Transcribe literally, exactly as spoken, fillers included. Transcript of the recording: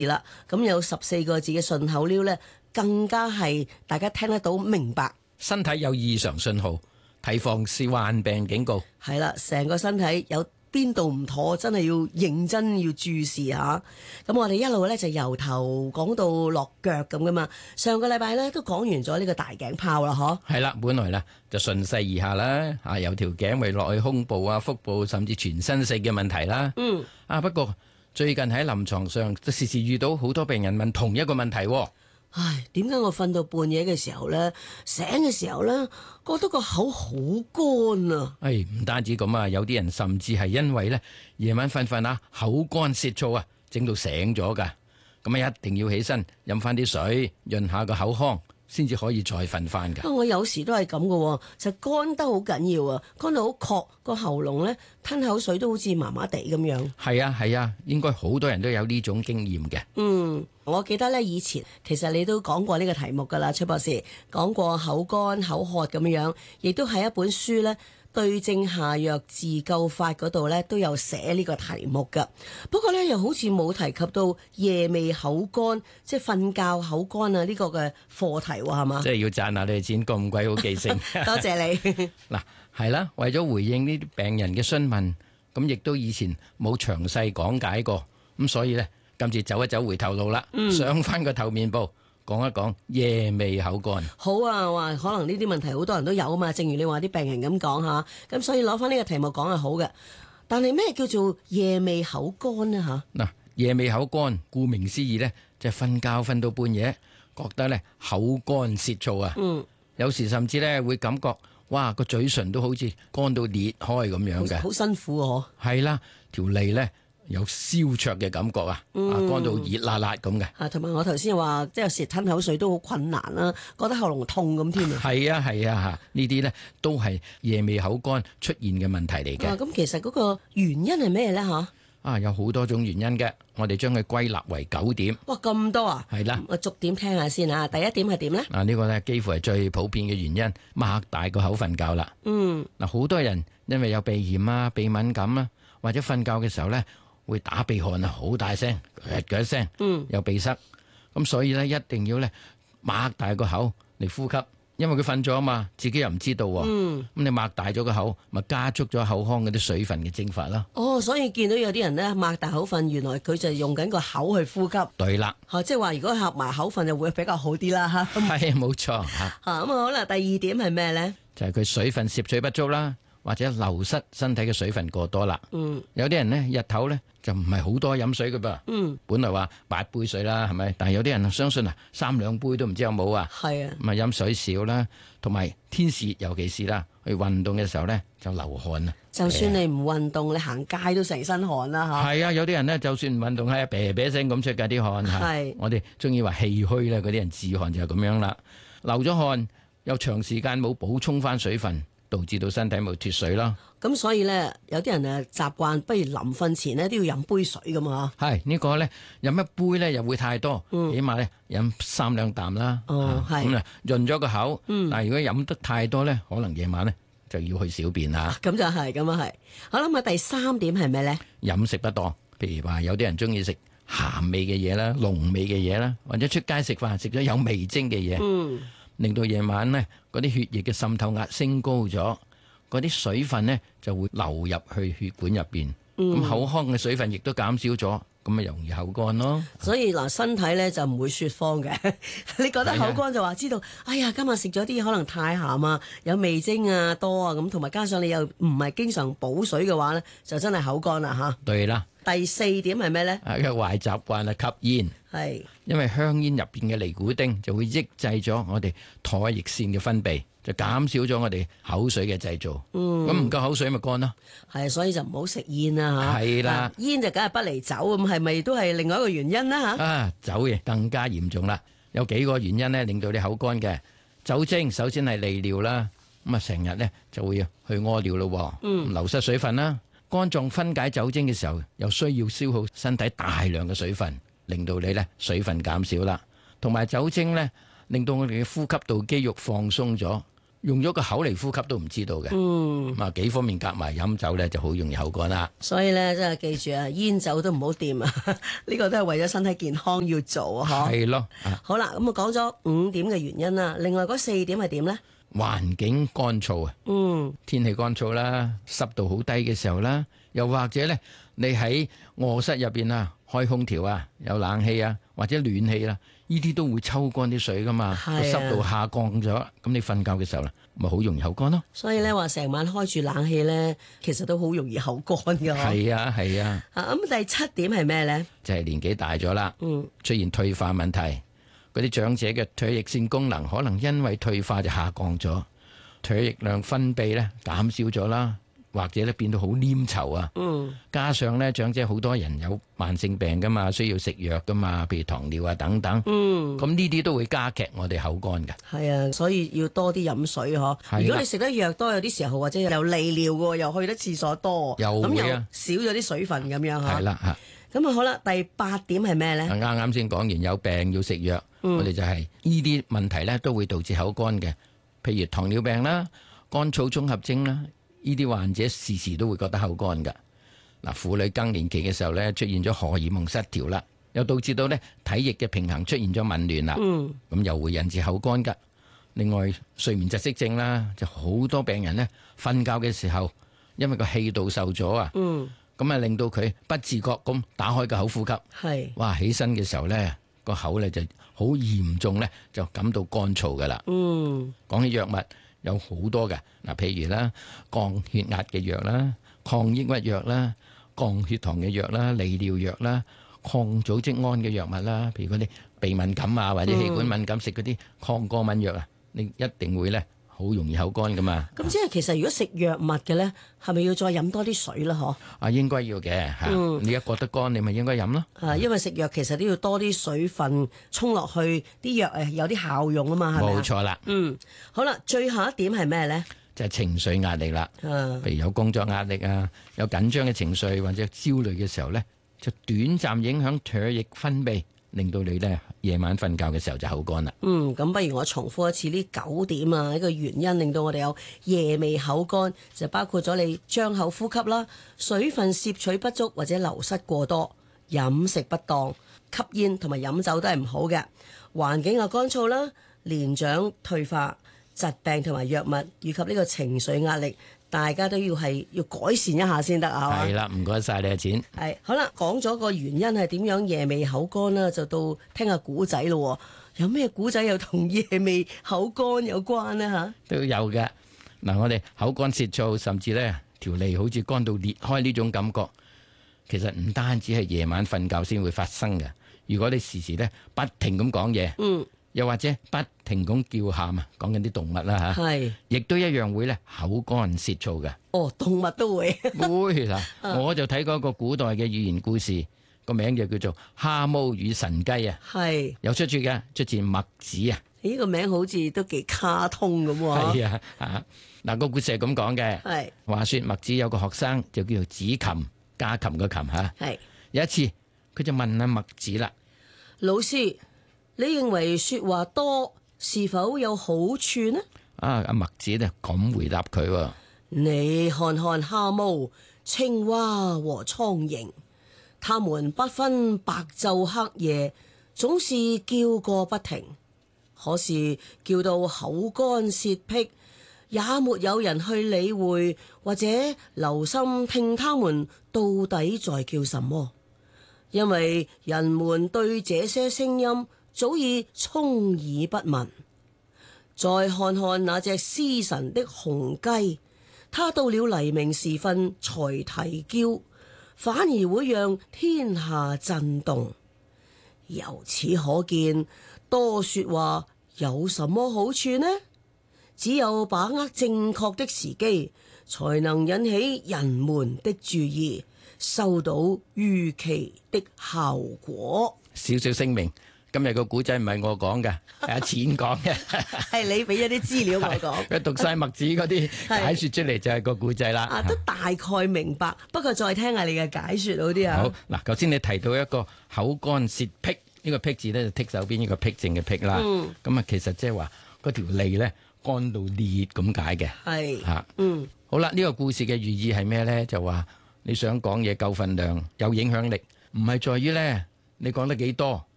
啦。咁有十四個字嘅順口溜呢，更加係大家聽得到明白。 身體有異常信號，提防是患病警告。 係啦，成個身體有邊度唔妥，真係要認真要注視下。咁我哋一路咧就由頭講到落腳咁噶嘛。上個禮拜咧都講完咗呢個大頸泡啦，嗬。 係啦，本來咧就順勢而下啦，啊由條頸咪落去胸部啊、腹部甚至全身性嘅問題啦。 嗯。啊不過最近喺臨床上都時時遇到好多病人問同一個問題。 唉，點解我瞓到半夜嘅時候咧，醒嘅時候咧，覺得個口好乾啊！ 唉，唔單止咁啊，有啲人甚至係因為咧夜晚瞓瞓啊，口乾舌燥啊，整到醒咗噶。咁啊，一定要起身飲翻啲水，潤下個口腔，先至可以再瞓翻噶。 我有時都係咁噶，就乾得好緊要啊，乾到好涸，個喉嚨咧吞口水都好似麻麻地咁樣。 係啊係啊，應該好多人都有呢種經驗嘅。 嗯。我記得咧，以前其實你都講過呢個題目噶啦，崔博士講過口乾口渴咁樣，亦都係一本書咧對症下藥自救法嗰度咧都有寫呢個題目噶。不過咧又好似冇提及到夜未口乾，即係瞓覺口乾啊呢個嘅課題喎，係嘛？ 即係要讚下你哋錢咁鬼好記性。 多謝你。 嗱，係啦，為咗回應呢啲病人嘅詢問，咁亦都以前冇詳細講解過，咁所以咧。今次走一走回頭路啦，嗯、上翻個頭面部講一講夜未口乾。好啊，話可能呢啲問題好多人都有啊嘛，正如你話啲病人咁講吓，咁所以攞翻呢個題目講係好嘅。但係咩叫做夜未口乾呢？吓？嗱， 夜未口乾，顧名思義呢，就係瞓覺瞓到半夜，覺得呢口乾舌燥啊。嗯，有時甚至呢會感覺，哇個嘴唇都好似乾到裂開咁樣嘅， 好辛苦啊！ 係啦，條脷呢。有燒灼嘅感覺啊，啊乾到熱辣辣咁嘅。 啊，同埋我頭先話，即係有時吞口水都好困難啦，覺得喉嚨痛咁添啊。 係啊係啊，呢啲咧都係夜未口乾出現嘅問題嚟嘅。 咁、啊、其實嗰個原因係咩咧？吓啊，有好多種原因嘅，我哋將佢歸納為九點。 哇，咁多啊？ 係啦， 我逐點聽下先啊。第一點係點咧？ 嗱，呢個咧幾乎係最普遍嘅原因，擘大個口瞓覺啦。嗯。嗱，好多人因為有鼻炎啊、鼻敏感啊，或者瞓覺嘅時候咧。會打鼻鼾啊，好大聲，嘅嘅一聲，嗯，有鼻塞，咁所以咧一定要咧擘大個口嚟呼吸，因為佢瞓咗啊嘛，自己又唔知道喎，嗯，咁你擘大咗個口，咪加速咗口腔嗰啲水分嘅蒸發啦。 哦，所以見到有啲人咧擘大口瞓，原來佢就係用緊個口去呼吸。 對啦， 吓，即係話如果合埋口瞓就會比較好啲啦，吓。 係冇錯吓。 吓，咁好啦，第二點係咩咧？ 就係佢水分攝取不足啦。或者流失身體嘅水分過多啦，嗯，有啲人呢，日頭呢就唔係好多飲水㗎噃，嗯，本來話八杯水啦，係咪？但係有啲人相信啊，三兩杯都唔知有冇啊，係啊，咁啊飲水少啦，同埋天時尤其是啦，去運動嘅時候呢就流汗啊， 就算你唔運動，你行街都成身汗啦吓。 係啊，有啲人呢，就算唔運動係啤啤聲咁出㗎啲汗，係，我哋中意話氣虛啦，嗰啲人自汗就係咁樣啦，流咗汗又長時間冇補充翻水分。導致到身體冇脫水啦， 咁所以咧，有啲人誒習慣，不如臨瞓前咧都要飲杯水噶嘛。 係、這個、呢個咧，飲一杯咧又會太多，嗯、起碼咧飲三兩啖啦。哦，係咁啊，潤咗個口。嗯，但係如果飲得太多咧，可能夜晚咧就要去小便啦。 咁就係，咁啊係。好啦，咁啊第三點係咩咧？ 飲食不當，譬如話有啲人中意食鹹味嘅嘢啦、濃味嘅嘢啦，或者出街食飯食咗有味精嘅嘢。嗯。令到夜晚呢嗰啲血液嘅滲透壓升高咗，嗰啲水分呢就會流入去血管入邊，咁、嗯、口腔嘅水分亦都減少咗，咁咪容易口乾咯。 所以嗱，身體呢就唔會說謊嘅。你覺得口乾就話知道，哎呀，今日食咗啲可能太鹹啊，有味精啊多啊，咁同埋加上你又唔係經常補水嘅話呢，就真係口乾啦吓。 對啦。 第四點係咩呢？ 啊，個壞習慣啊，吸煙。係，因為香煙入邊嘅尼古丁就會抑制咗我哋唾液腺嘅分泌，就減少咗我哋口水嘅製造。嗯，咁唔夠口水咪乾咯。係，所以就唔好食煙啦吓。係啦，啊，煙就梗係不離酒，咁係咪都係另外一個原因啦吓？啊，酒嘅更加嚴重啦，有幾個原因呢令到你口乾嘅。酒精首先係利尿啦，咁啊成日呢就會去屙尿咯。嗯，流失水分啦。肝臟分解酒精嘅時候，又需要消耗身體大量嘅水分，令到你咧水分減少啦。同埋酒精咧，令到我哋嘅呼吸道肌肉放鬆咗， 用咗個口嚟呼吸都唔知道嘅。 嗯， 咁啊幾方面夾埋飲酒咧，就好容易口乾啦。 所以咧真係記住啊，煙酒都唔好掂啊！呢個都係為咗身體健康要做啊。 係咯。 好啦，咁啊講咗五點嘅原因啦，另外嗰四點係點咧？ 環境乾燥啊， 嗯， 天氣乾燥啦，濕度好低嘅時候啦，又或者咧，你喺臥室入邊啊，開空調啊，有冷氣啊，或者暖氣啦，呢啲都會抽乾啲水噶嘛，個濕度下降咗，咁你瞓覺嘅時候啦，咪好容易口乾咯。所以咧話成晚開住冷氣咧，其實都好容易口乾噶。 係啊係啊。 啊咁第七點係咩咧？ 就係年紀大咗啦， 嗯， 出現退化問題。嗰啲長者嘅唾液腺功能可能因為退化就下降咗，唾液量分泌咧減少咗啦，或者咧變到好黏稠啊。 嗯， 加上咧長者好多人有慢性病噶嘛，需要食藥噶嘛，譬如糖尿啊等等。 嗯， 咁呢啲都會加劇我哋口乾㗎。 係啊，所以要多啲飲水嗬。如果你食得藥多，有啲時候或者又利尿嘅，又去得廁所多， 又會啊， 少咗啲水分咁樣嚇。 係啦嚇。 咁啊好啦，第八點係咩咧？ 啱啱先講完有病要食藥， 嗯、 我哋就係呢啲問題咧都會導致口乾嘅，譬如糖尿病啦、乾燥綜合症啦，呢啲患者時時都會覺得口乾㗎。嗱，婦女更年期嘅時候咧出現咗荷爾蒙失調啦，又導致到咧體液嘅平衡出現咗紊亂啦，咁、嗯、又會引致口乾㗎。另外睡眠窒息症啦，就好多病人咧瞓覺嘅時候，因為個氣道受阻啊。嗯咁啊，令到佢不自覺咁打開個口呼吸，係哇，起身嘅時候咧，個口咧就好嚴重咧，就感到乾燥噶啦。嗯，講起藥物有好多嘅嗱，譬如啦，降血壓嘅藥啦，抗抑鬱藥啦，降血糖嘅藥啦，利尿藥啦，抗組織胺嘅藥物啦，譬如嗰啲鼻敏感啊或者氣管敏感食嗰啲抗過敏藥啊，你一定會咧。好容易口乾噶嘛？ 咁即係其實如果食藥物嘅咧，係咪要再飲多啲水啦？嗬？ 啊，應該要嘅嚇。嗯、你一覺得乾，你咪應該飲咯。 啊，因為食藥其實都要多啲水分沖落去，啲藥誒有啲效用啊嘛，係咪？ 冇錯啦。嗯， 好啦，最後一點係咩咧？ 就係情緒壓力啦。啊，譬如有工作壓力啊，有緊張嘅情緒或者焦慮嘅時候咧，就短暫影響唾液分泌。令到你咧夜晚瞓覺嘅時候就口乾啦。 嗯，咁不如我重複一次呢九點啊，呢個原因令到我哋有夜未口乾，就包括咗你張口呼吸啦、水分攝取不足或者流失過多、飲食不當、吸煙同埋飲酒都係唔好嘅。環境又乾燥啦、年長退化、疾病同埋藥物以及呢個情緒壓力。大家都要係要改善一下先得啊！ 係啦，唔該晒你嘅錢。 係好啦，講咗個原因係點樣夜未口乾啦，就到聽下古仔咯。有咩古仔又同夜未口乾有關呢？吓？ 都有嘅。嗱，我哋口乾舌燥，甚至咧條脷好似乾到裂開呢種感覺，其實唔單止係夜晚瞓覺先會發生嘅。如果你時時咧不停咁講嘢，嗯。又或者不停咁叫喊啊，講緊啲動物啦嚇，係，亦都一樣會咧口乾舌燥嘅。哦，動物都會會嗱，我就睇過一個古代嘅寓言故事，個名就叫做《蝦毛與神雞》啊，係有出處嘅，出自墨子啊。呢個名好似都幾卡通咁喎。係啊，啊嗱個故事係咁講嘅，係話説墨子有個學生就叫做子琴，家禽個琴嚇，係有一次佢就問阿墨子啦，老師。你認為說話多是否有好處呢？啊，阿墨子呢咁回答佢：你看看蝦毛、青蛙和蒼蠅，他們不分白晝黑夜，總是叫個不停。可是叫到口乾舌僻，也沒有人去理會或者留心聽他們到底在叫什麼，因為人們對這些聲音早已充耳不聞。再看看那隻司晨的雄雞，它到了黎明時分才啼叫，反而會讓天下震動。由此可見，多說話有什麼好處呢？只有把握正確的時機，才能引起人們的注意，收到預期的效果。少少聲明。今日個古仔唔係我講嘅，係阿錢講嘅，係你俾一啲資料我講。佢讀晒墨子嗰啲解說出嚟就係個古仔啦。啊，都大概明白，不過再聽下你嘅解說好啲啊。好嗱，頭先你提到一個口乾舌僻，呢個僻字咧就剔手邊呢個僻靜嘅僻啦。咁啊，其實即係話嗰條脷咧乾到裂咁解嘅。 係嚇， 嗯， 好啦，呢個故事嘅寓意係咩咧？就話你想講嘢夠份量、有影響力，唔係在於咧你講得幾多，